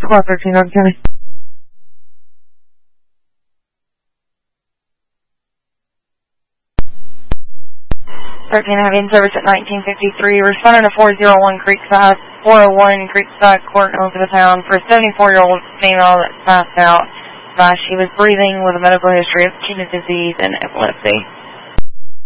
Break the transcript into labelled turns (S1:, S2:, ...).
S1: Squad 13 on County.
S2: 13 having service at 1953, responding to 401 Creekside, 401 Creekside Court, Elizabethtown, for a 74-year-old female that passed out. She was breathing with a medical history of kidney disease and epilepsy.